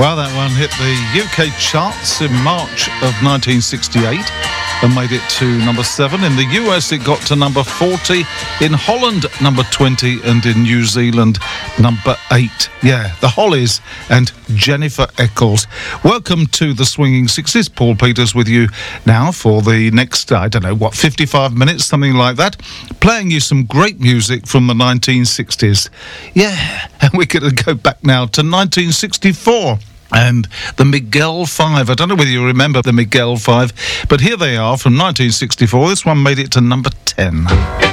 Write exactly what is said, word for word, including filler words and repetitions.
Well, that one hit the U K charts in March of nineteen sixty-eight and made it to number seven. In the U S, it got to number forty. In Holland, number twenty. And in New Zealand, number eight. Yeah, the Hollies and Jennifer Eccles. Welcome to the Swinging Sixties. Paul Peters with you now for the next, I don't know, what, fifty-five minutes, something like that. Playing you some great music from the nineteen sixties. Yeah, and we're going to go back now to nineteen sixty-four. And the Miguel Five. I don't know whether you remember the Miguel Five, but here they are from nineteen sixty-four. This one made it to number ten.